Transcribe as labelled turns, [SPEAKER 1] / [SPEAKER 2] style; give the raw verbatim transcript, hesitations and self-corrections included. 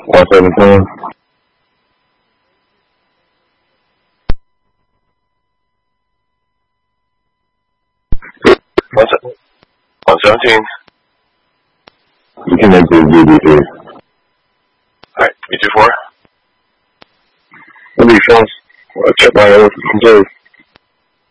[SPEAKER 1] one seventeen.
[SPEAKER 2] One, se- one seventeen.
[SPEAKER 1] You can enter the G D three.
[SPEAKER 2] Alright, three two four.
[SPEAKER 1] What are you, Sean? Check my own.